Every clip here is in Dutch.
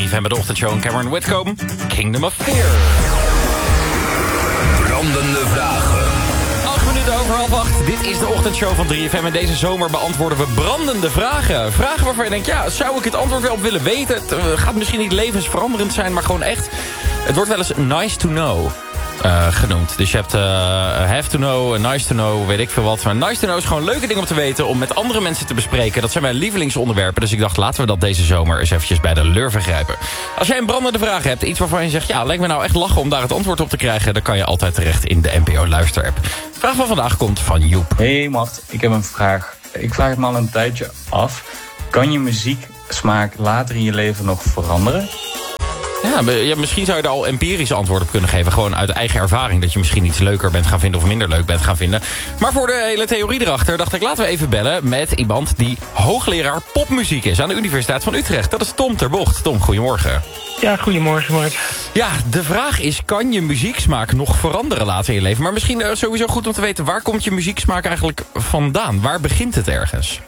3FM bij de ochtendshow en Cameron Whitcomb. Kingdom of Fear. Brandende vragen. 8 minuten over 7:30. Dit is de ochtendshow van 3FM. En deze zomer beantwoorden we brandende vragen. Vragen waarvan je denkt, ja, zou ik het antwoord wel op willen weten? Het gaat misschien niet levensveranderend zijn, maar gewoon echt. Het wordt wel eens nice to know genoemd. Dus je hebt have to know, nice to know, weet ik veel wat. Maar nice to know is gewoon leuke dingen om te weten, om met andere mensen te bespreken. Dat zijn mijn lievelingsonderwerpen. Dus ik dacht, laten we dat deze zomer eens eventjes bij de lurven grijpen. Als jij een brandende vraag hebt, iets waarvan je zegt, ja, lijkt me nou echt lachen om daar het antwoord op te krijgen, dan kan je altijd terecht in de NPO Luister-app. De vraag van vandaag komt van Joep. Hey Mart, ik heb een vraag. Ik vraag het me al een tijdje af. Kan je muzieksmaak later in je leven nog veranderen? Ja, misschien zou je er al empirische antwoorden op kunnen geven. Gewoon uit eigen ervaring. Dat je misschien iets leuker bent gaan vinden of minder leuk bent gaan vinden. Maar voor de hele theorie erachter dacht ik, laten we even bellen met iemand die hoogleraar popmuziek is aan de Universiteit van Utrecht. Dat is Tom ter Bocht. Tom, goedemorgen. Ja, goedemorgen Mark. Ja, de vraag is, kan je muzieksmaak nog veranderen later in je leven? Maar misschien sowieso goed om te weten, waar komt je muzieksmaak eigenlijk vandaan? Waar begint het ergens?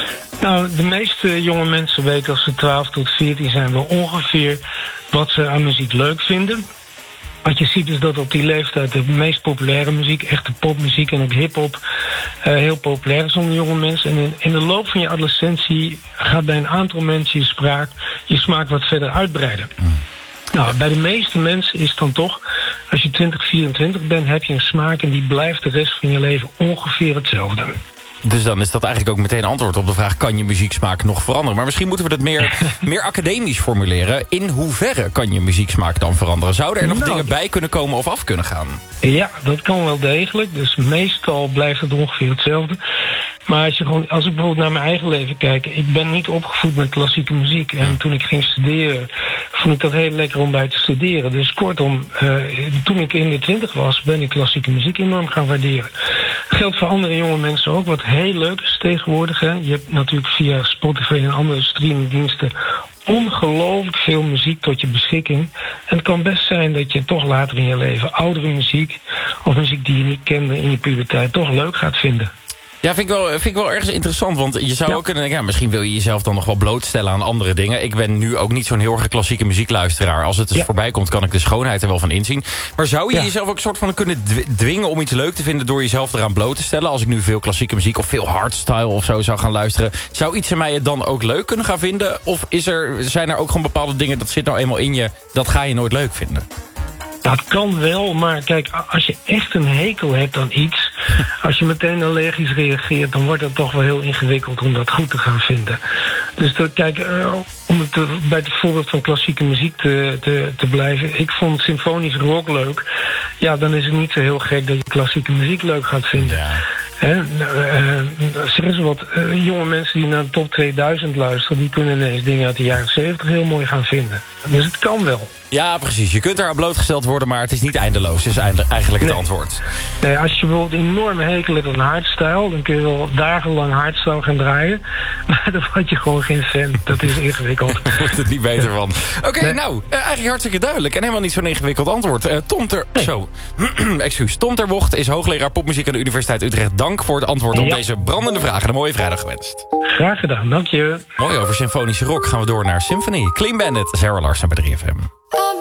Nou, de meeste jonge mensen weten als ze 12 tot 14 zijn wel ongeveer wat ze aan muziek leuk vinden. Wat je ziet is dat op die leeftijd de meest populaire muziek, echte popmuziek en ook hiphop, heel populair is onder jonge mensen. En in de loop van je adolescentie gaat bij een aantal mensen je smaak wat verder uitbreiden. Nou, bij de meeste mensen is het dan toch, als je 20, 24 bent, heb je een smaak en die blijft de rest van je leven ongeveer hetzelfde. Dus dan is dat eigenlijk ook meteen antwoord op de vraag, kan je muzieksmaak nog veranderen? Maar misschien moeten we het meer academisch formuleren. In hoeverre kan je muzieksmaak dan veranderen? Zouden er nog dingen bij kunnen komen of af kunnen gaan? Ja, dat kan wel degelijk. Dus meestal blijft het ongeveer hetzelfde. Maar als ik bijvoorbeeld naar mijn eigen leven kijk, ik ben niet opgevoed met klassieke muziek. En toen ik ging studeren, vond ik dat heel lekker om bij te studeren. Dus kortom, toen ik in de 20 was, ben ik klassieke muziek enorm gaan waarderen. Dat geldt voor andere jonge mensen ook, wat heel leuk is tegenwoordig. Hè. Je hebt natuurlijk via Spotify en andere streamingdiensten ongelooflijk veel muziek tot je beschikking. En het kan best zijn dat je toch later in je leven oudere muziek of muziek die je niet kende in je puberteit toch leuk gaat vinden. Ja, vind ik wel ergens interessant, want je zou ook kunnen denken, ja, misschien wil je jezelf dan nog wel blootstellen aan andere dingen. Ik ben nu ook niet zo'n heel erg klassieke muziekluisteraar. Als het dus voorbij komt, kan ik de schoonheid er wel van inzien. Maar zou je jezelf ook een soort van kunnen dwingen om iets leuk te vinden door jezelf eraan bloot te stellen? Als ik nu veel klassieke muziek of veel hardstyle of zo zou gaan luisteren, zou iets in mij het dan ook leuk kunnen gaan vinden? Of zijn er ook gewoon bepaalde dingen, dat zit nou eenmaal in je, dat ga je nooit leuk vinden? Dat kan wel, maar kijk, als je echt een hekel hebt aan iets, als je meteen allergisch reageert, dan wordt het toch wel heel ingewikkeld om dat goed te gaan vinden. Dus kijk, om het bij het voorbeeld van klassieke muziek te blijven, ik vond symfonisch rock leuk. Ja, dan is het niet zo heel gek dat je klassieke muziek leuk gaat vinden. Ja. Zeg eens wat, jonge mensen die naar de top 2000 luisteren, die kunnen ineens dingen uit de jaren 70 heel mooi gaan vinden. Dus het kan wel. Ja, precies. Je kunt er aan blootgesteld worden, maar het is niet eindeloos. Dat is eigenlijk het antwoord. Nee, als je bijvoorbeeld enorm hekel hebt aan hardstyle, dan kun je wel dagenlang hardstyle gaan draaien. Maar dan word je gewoon geen fan. Dat is ingewikkeld. Daar wordt het niet beter van. Oké, nou, eigenlijk hartstikke duidelijk. En helemaal niet zo'n ingewikkeld antwoord. Tom ter Bocht is hoogleraar popmuziek aan de Universiteit Utrecht. Dank voor het antwoord op deze brandende vragen. Een mooie vrijdag gewenst. Graag gedaan, dank je. Mooi, over symfonische rock gaan we door naar Symphony. Clean Bandit, Sarah Larsen bij 3FM.